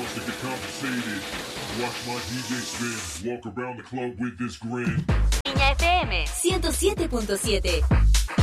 close to get compensated. Watch my DJ spin, walk around the club with this grin. Niña FM 107.7.